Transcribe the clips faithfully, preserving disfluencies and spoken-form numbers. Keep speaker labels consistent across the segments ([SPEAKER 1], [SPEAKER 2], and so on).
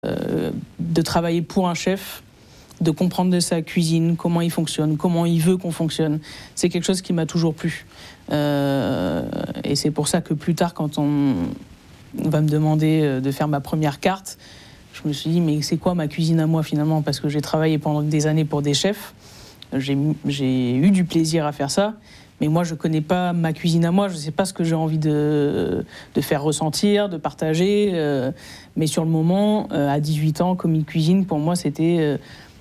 [SPEAKER 1] Euh, de travailler pour un chef, de comprendre de sa cuisine, comment il fonctionne, comment il veut qu'on fonctionne. C'est quelque chose qui m'a toujours plu. Euh, et c'est pour ça que plus tard, quand on va me demander de faire ma première carte, je me suis dit, mais c'est quoi ma cuisine à moi finalement? Parce que j'ai travaillé pendant des années pour des chefs, j'ai, j'ai eu du plaisir à faire ça, mais moi je ne connais pas ma cuisine à moi, je ne sais pas ce que j'ai envie de, de faire ressentir, de partager. Euh, mais sur le moment, euh, à dix-huit ans, commis de cuisine, pour moi c'était... Euh,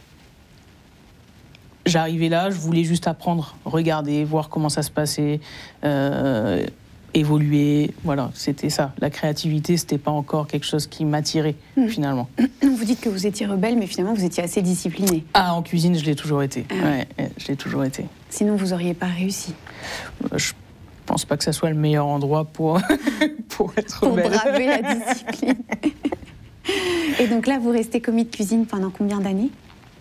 [SPEAKER 1] j'arrivais là, je voulais juste apprendre, regarder, voir comment ça se passait, euh, évoluer, voilà, c'était ça. La créativité, c'était pas encore quelque chose qui m'attirait, mmh. finalement.
[SPEAKER 2] Vous dites que vous étiez rebelle, mais finalement, vous étiez assez discipliné.
[SPEAKER 1] Ah, en cuisine, je l'ai toujours été.
[SPEAKER 2] Ah.
[SPEAKER 1] Ouais, je l'ai toujours été.
[SPEAKER 2] Sinon, vous n'auriez pas réussi.
[SPEAKER 1] Je pense pas que ça soit le meilleur endroit pour, pour être
[SPEAKER 2] pour
[SPEAKER 1] rebelle.
[SPEAKER 2] Pour braver la discipline. Et donc là, vous restez commis de cuisine pendant combien d'années ?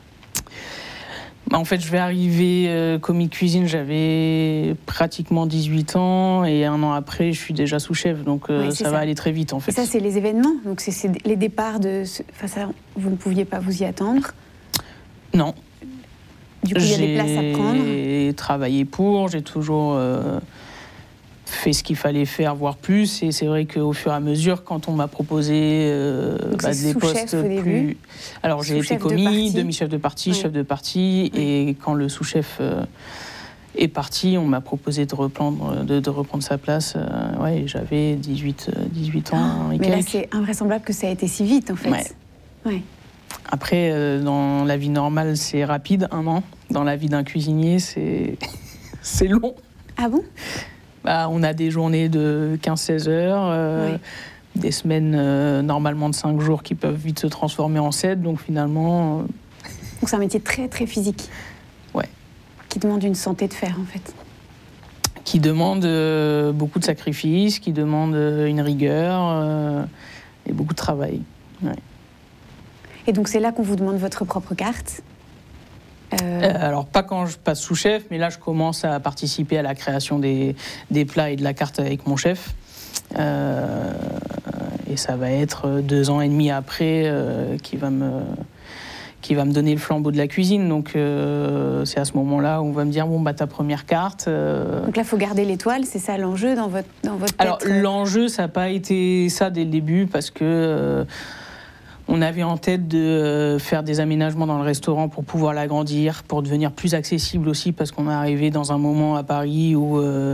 [SPEAKER 1] En fait, je vais arriver euh, commis de cuisine, j'avais pratiquement dix-huit ans et un an après, je suis déjà sous-chef, donc euh, ouais, ça, ça va aller très vite en fait.
[SPEAKER 2] Et ça, c'est les événements, donc c'est, c'est les départs de... Enfin, ça, vous ne pouviez pas vous y attendre ?
[SPEAKER 1] Non.
[SPEAKER 2] Du coup, il y a des places à prendre ?
[SPEAKER 1] J'ai travaillé pour, j'ai toujours euh, fait ce qu'il fallait faire, voire plus, et c'est vrai qu'au fur et à mesure, quand on m'a proposé euh, bah, des postes plus...
[SPEAKER 2] Début.
[SPEAKER 1] Alors j'ai été commis, de demi-chef de parti, ouais. chef de parti, ouais. et quand le sous-chef euh, est parti, on m'a proposé de reprendre, de, de reprendre sa place. Euh, ouais, j'avais dix-huit, dix-huit ans.
[SPEAKER 2] Oh,
[SPEAKER 1] et
[SPEAKER 2] mais
[SPEAKER 1] quelques.
[SPEAKER 2] là, c'est invraisemblable que ça ait été si vite, en fait.
[SPEAKER 1] Ouais.
[SPEAKER 2] Ouais.
[SPEAKER 1] Après, euh, dans la vie normale, c'est rapide, un an. Dans la vie d'un cuisinier, c'est, c'est long.
[SPEAKER 2] Ah bon ?
[SPEAKER 1] Bah, on a des journées de quinze seize heures. Euh, ouais. Des semaines euh, normalement de cinq jours qui peuvent vite se transformer en sept, donc finalement... Euh...
[SPEAKER 2] Donc c'est un métier très très physique.
[SPEAKER 1] Ouais.
[SPEAKER 2] Qui demande une santé de fer en fait.
[SPEAKER 1] Qui demande euh, beaucoup de sacrifices, qui demande euh, une rigueur euh, et beaucoup de travail. Ouais.
[SPEAKER 2] Et donc c'est là qu'on vous demande votre propre carte ?
[SPEAKER 1] Euh... Euh, alors pas quand je passe sous-chef, mais là je commence à participer à la création des, des plats et de la carte avec mon chef. Euh, et ça va être deux ans et demi après euh, qui va me qui va me donner le flambeau de la cuisine. Donc euh, c'est à ce moment-là où on va me dire bon bah ta première carte. Euh...
[SPEAKER 2] Donc là faut garder l'étoile, c'est ça l'enjeu dans votre dans votre tête.
[SPEAKER 1] Alors l'enjeu ça n'a pas été ça dès le début parce que euh, on avait en tête de euh, faire des aménagements dans le restaurant pour pouvoir l'agrandir, pour devenir plus accessible aussi parce qu'on est arrivé dans un moment à Paris où euh,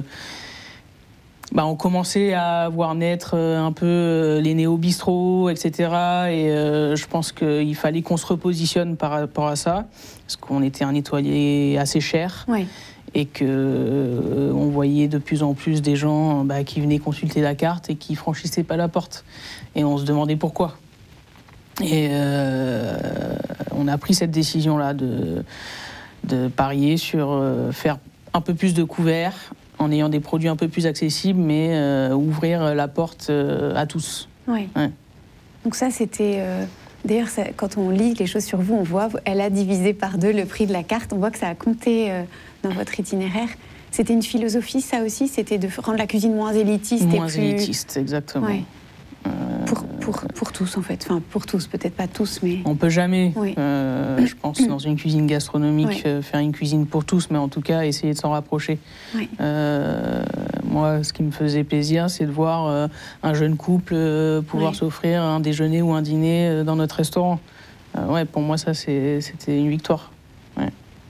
[SPEAKER 1] Bah, on commençait à voir naître un peu les néo-bistrots, et cetera. Et euh, je pense qu'il fallait qu'on se repositionne par rapport à ça, parce qu'on était un étoilé assez cher,
[SPEAKER 2] ouais.
[SPEAKER 1] et qu'on euh, voyait de plus en plus des gens bah, qui venaient consulter la carte et qui ne franchissaient pas la porte. Et on se demandait pourquoi. Et euh, on a pris cette décision-là de, de parier sur euh, faire un peu plus de couverts, en ayant des produits un peu plus accessibles, mais euh, ouvrir la porte euh, à tous.
[SPEAKER 2] Oui.
[SPEAKER 1] Ouais.
[SPEAKER 2] Donc ça, c'était... Euh, d'ailleurs, ça, quand on lit les choses sur vous, on voit, elle a divisé par deux le prix de la carte. On voit que ça a compté euh, dans votre itinéraire. C'était une philosophie, ça aussi ? C'était de rendre la cuisine moins élitiste
[SPEAKER 1] Moins
[SPEAKER 2] et plus...
[SPEAKER 1] élitiste, exactement.
[SPEAKER 2] Ouais.
[SPEAKER 1] Euh...
[SPEAKER 2] Pour, pour, pour tous, en fait. Enfin, pour tous, peut-être pas tous, mais...
[SPEAKER 1] On peut jamais,
[SPEAKER 2] oui.
[SPEAKER 1] euh, je pense, dans une cuisine gastronomique, oui. euh, faire une cuisine pour tous, mais en tout cas, essayer de s'en rapprocher.
[SPEAKER 2] Oui.
[SPEAKER 1] Euh, moi, ce qui me faisait plaisir, c'est de voir euh, un jeune couple euh, pouvoir oui. s'offrir un déjeuner ou un dîner euh, dans notre restaurant. Euh, ouais, pour moi, ça, c'est, c'était une victoire. Ouais.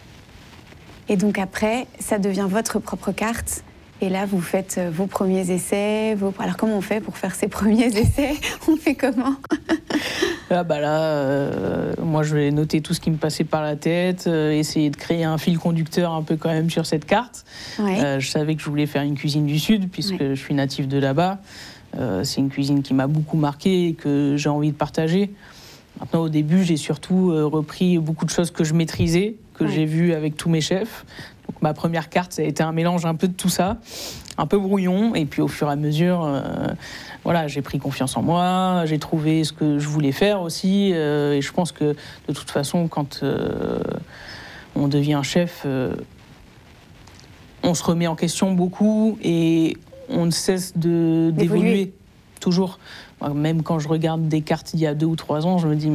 [SPEAKER 2] Et donc après, ça devient votre propre carte. Et là, vous faites vos premiers essais. Vos... Alors, comment on fait pour faire ces premiers essais ? On fait comment ?
[SPEAKER 1] Ah bah là, euh, moi, je vais noter tout ce qui me passait par la tête, euh, essayer de créer un fil conducteur un peu quand même sur cette carte.
[SPEAKER 2] Ouais.
[SPEAKER 1] Euh, je savais que je voulais faire une cuisine du Sud, puisque ouais. je suis natif de là-bas. Euh, c'est une cuisine qui m'a beaucoup marqué et que j'ai envie de partager. Maintenant, au début, j'ai surtout euh, repris beaucoup de choses que je maîtrisais, que ouais. j'ai vues avec tous mes chefs. Donc, ma première carte, ça a été un mélange un peu de tout ça, un peu brouillon. Et puis, au fur et à mesure, euh, voilà, j'ai pris confiance en moi, j'ai trouvé ce que je voulais faire aussi. Euh, et je pense que, de toute façon, quand euh, on devient chef, euh, on se remet en question beaucoup et on ne cesse de, d'évoluer. Toujours. Même quand je regarde des cartes d'il y a deux ou trois ans, je me dis